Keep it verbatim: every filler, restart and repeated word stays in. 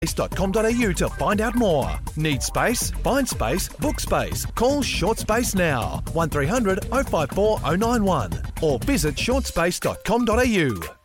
dot com dot a u to find out more. Need space? Find space, book space. Call Short Space now, one three hundred oh five four oh nine one or visit short space dot com dot a u.